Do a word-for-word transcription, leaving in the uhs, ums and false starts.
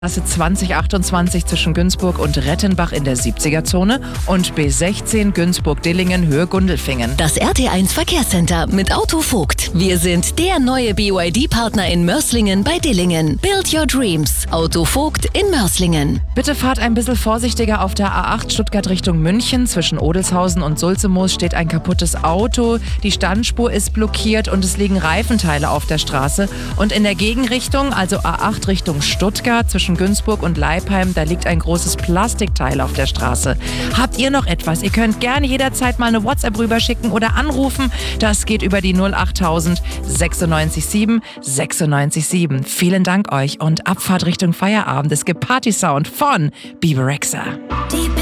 Straße zwanzig achtundzwanzig zwischen Günzburg und Rettenbach in der siebziger-Zone und B sechzehn Günzburg-Dillingen Höhe Gundelfingen. Das R T eins Verkehrscenter mit Autovogt. Wir sind der neue B Y D-Partner in Mörslingen bei Dillingen. Build your dreams. Autovogt in Mörslingen. Bitte fahrt ein bisschen vorsichtiger auf der A acht Stuttgart Richtung München. Zwischen Odelshausen und Sulzemoos steht ein kaputtes Auto. Die Standspur ist blockiert und es liegen Reifenteile auf der Straße. Und in der Gegenrichtung, also A acht Richtung Stuttgart, zwischen Günzburg und Leipheim, da liegt ein großes Plastikteil auf der Straße. Habt ihr noch etwas? Ihr könnt gerne jederzeit mal eine WhatsApp rüberschicken oder anrufen. Das geht über die null achttausend sechsundneunzig sieben sechsundneunzig sieben. Vielen Dank euch und Abfahrt Richtung Feierabend. Es gibt Party-Sound von Biberexa.